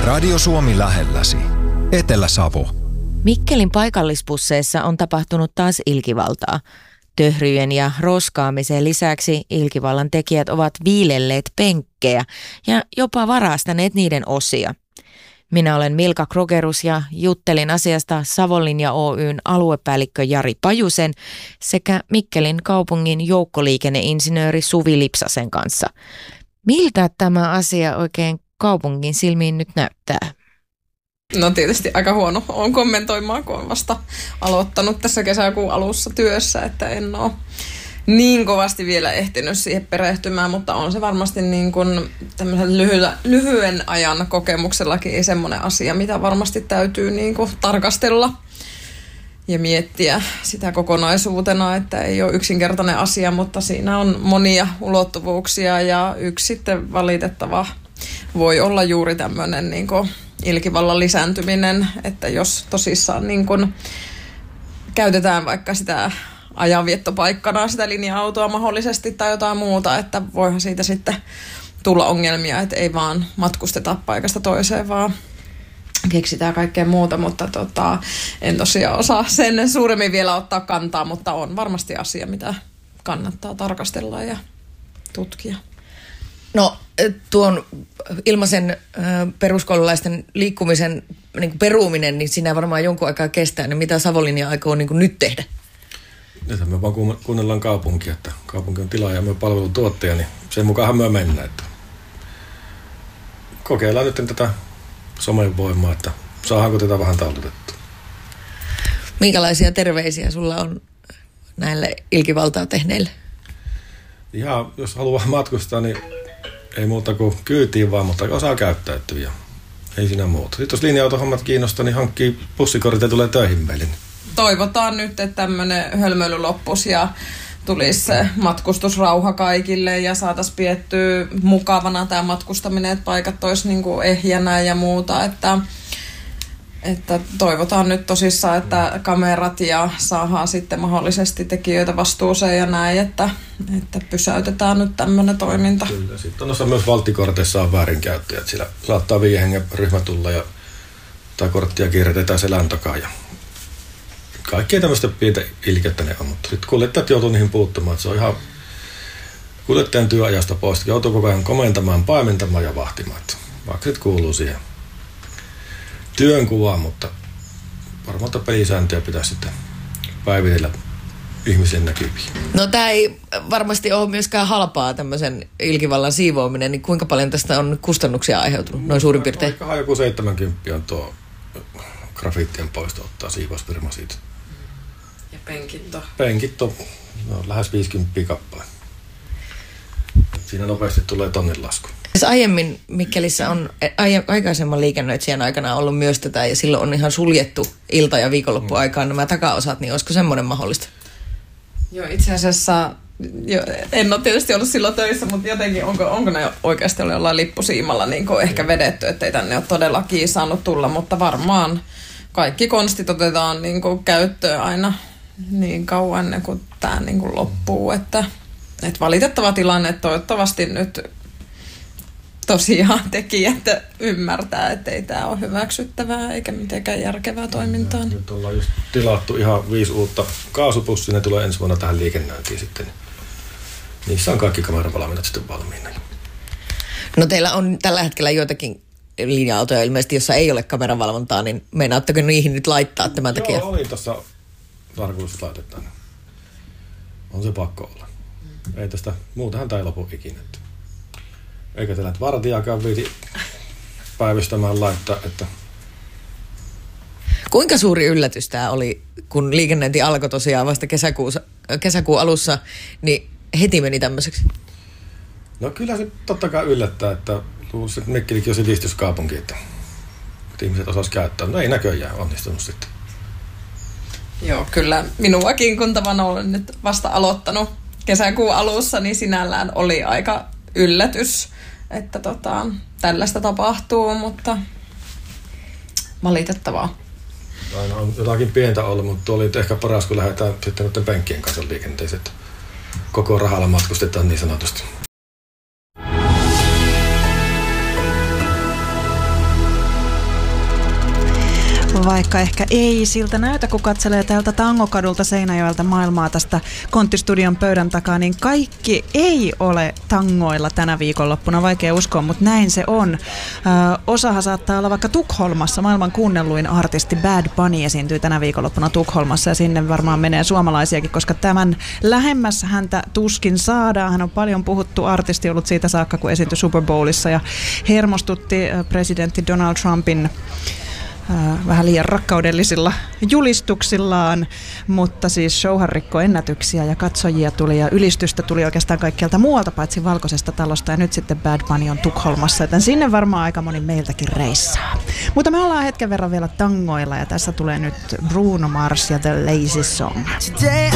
Radio Suomi lähelläsi. Etelä-Savo. Mikkelin paikallisbusseissa on tapahtunut taas ilkivaltaa. Töhryjen ja roskaamisen lisäksi ilkivallan tekijät ovat viilelleet penkkejä ja jopa varastaneet niiden osia. Minä olen Milka Krogerus ja juttelin asiasta Savonlinja Oyn aluepäällikkö Jari Pajusen sekä Mikkelin kaupungin joukkoliikenneinsinööri Suvi Lipsasen kanssa. Miltä tämä asia oikein kaupungin silmiin nyt näyttää? No tietysti aika huono on kommentoimaan, kun olen vasta aloittanut tässä kesäkuun alussa työssä, että en ole niin kovasti vielä ehtinyt siihen perehtymään, mutta on se varmasti niin kuin tämmöisen lyhyen ajan kokemuksellakin semmoinen asia, mitä varmasti täytyy niin kuin tarkastella ja miettiä sitä kokonaisuutena, että ei ole yksinkertainen asia, mutta siinä on monia ulottuvuuksia ja yksi sitten valitettava voi olla juuri tämmöinen niin kuin ilkivallan lisääntyminen, että jos tosissaan niin kuin käytetään vaikka sitä ajanviettopaikkana sitä linja-autoa mahdollisesti tai jotain muuta, että voihan siitä sitten tulla ongelmia, että ei vaan matkusteta paikasta toiseen, vaan keksitään kaikkea muuta, mutta en tosiaan osaa sen suuremmin vielä ottaa kantaa, mutta on varmasti asia, mitä kannattaa tarkastella ja tutkia. No tuon ilmaisen peruskoululaisten liikkumisen niin kuin peruuminen, niin siinä varmaan jonkun aikaa kestää. Niin mitä Savonlinja aikoo niin kuin nyt tehdä? Nyt me vaan kuunnellaan kaupunkia, että kaupunki on tilaaja ja me palvelutuottaja, niin sen mukaanhan me mennään. Että kokeillaan nyt tätä somen voimaa, että saadaanko tätä vähän tallutettua. Minkälaisia terveisiä sulla on näille ilkivaltaa tehneille? Ihan, jos haluaa matkustaa, niin ei muuta kuin kyytiin vaan, mutta osaa käyttäytyä ja ei siinä muuta. Sitten jos linja-autohommat kiinnostaa, niin hankkii bussikortit ja tulee töihin meille. Toivotaan nyt, että tämmöinen hölmöily loppuisi ja tulisi se matkustusrauha kaikille ja saataisiin piettyä mukavana tämä matkustaminen, että paikat olisi niin kuin ehjänä ja muuta. Että toivotaan nyt tosissaan, että kamerat ja saadaan sitten mahdollisesti tekijöitä vastuuseen ja näin, että pysäytetään nyt tämmöinen toiminta. Kyllä, sitten on noissa myös valttikorteissa on väärinkäyttöjä, että siellä saattaa 5 hengen ryhmä tulla ja tai korttia kierrätetään selän takaa ja kaikkea tämmöistä pientä ilkettä ne on, mutta sitten kuljettajat joutuu niihin puuttumaan, että se on ihan kuljettajan työajasta pois, joutuu koko ajan komentamaan, paimentamaan ja vahtimaan, että vaikka sitten kuuluu siihen työnkuvaan, mutta varmaan pelisääntöjä pitäisi sitten päivitellä ihmisen näkyviin. No tämä ei varmasti ole myöskään halpaa tämmöisen ilkivallan siivoaminen, niin kuinka paljon tästä on kustannuksia aiheutunut, noin suurin piirtein? Aika joku 70 on tuo grafiittien poisto ottaa siivousfirma siitä. Ja penkitto? Penkitto, no, lähes 50 kappale. Siinä nopeasti tulee tonnin lasku. Aiemmin Mikkelissä on aikaisemman liikennöitsijän aikana ollut myös tätä ja silloin on ihan suljettu ilta- ja viikonloppuaikaan nämä takaosat, niin olisiko semmoinen mahdollista? Joo, itse asiassa en ole tietysti ollut silloin töissä, mutta jotenkin onko ne oikeasti ollut jollain lippusiimalla niin ehkä vedetty, ettei tänne ole todellakin saanut tulla, mutta varmaan kaikki konstit otetaan niin käyttöön aina niin kauan ennen kuin tämä niin loppuu, että valitettava tilanne, että toivottavasti nyt tosiaan tekijät ymmärtää, että ei tämä ole hyväksyttävää eikä mitenkään järkevää toimintaa. Nyt ollaan just tilattu ihan 5 uutta kaasupussia, ne tulee ensi vuonna tähän liikennöintiin sitten. Niissä on kaikki kameravalmiinat sitten valmiina. No teillä on tällä hetkellä joitakin linja-autoja ilmeisesti, jossa ei ole kameravalvontaa, niin meinaatteko niihin nyt laittaa tämän takia? Joo, oli tuossa tarkoitus laitetaan. On se pakko olla. Ei tästä, muutenhan tämä ei lopu ikinä. Eikä tällä vartijaakaan viiti päivystämään laittaa, että kuinka suuri yllätys tämä oli, kun liikennöinti alkoi tosiaan vasta kesäkuun alussa, niin heti meni tämmöiseksi? No kyllä se totta kai yllättää, että luulisin, että Mikkelikin on sivistyskaupunki, että ihmiset osasivat käyttää. No ei näköjään onnistunut sitten. Joo, kyllä minuakin, kun tavan olen nyt vasta aloittanut kesäkuun alussa, niin sinällään oli aika yllätys, että tällaista tapahtuu, mutta valitettavaa. Aina on jotakin pientä ollut, mutta tuo oli ehkä paras, kun lähdetään sitten noiden penkkien kanssa liikenteeseen. Koko rahalla matkustetaan niin sanotusti. Vaikka ehkä ei siltä näytä, kun katselee täältä Tangokadulta Seinäjoelta maailmaa tästä Konttistudion pöydän takaa, niin kaikki ei ole tangoilla tänä viikonloppuna. Vaikea uskoa, mutta näin se on. Osahan saattaa olla vaikka Tukholmassa. Maailman kuunnelluin artisti Bad Bunny esiintyy tänä viikonloppuna Tukholmassa ja sinne varmaan menee suomalaisiakin, koska tämän lähemmäs häntä tuskin saadaan. Hän on paljon puhuttu artisti ollut siitä saakka, kun esiintyi Super Bowlissa ja hermostutti presidentti Donald Trumpin vähän liian rakkaudellisilla julistuksillaan, mutta siis showhan rikkoi ennätyksiä ja katsojia tuli ja ylistystä tuli oikeastaan kaikkialta muualta paitsi Valkoisesta talosta ja nyt sitten Bad Bunny on Tukholmassa, joten sinne varmaan aika moni meiltäkin reissaa. Mutta me ollaan hetken verran vielä tangoilla ja tässä tulee nyt Bruno Mars ja The Lazy Song. Today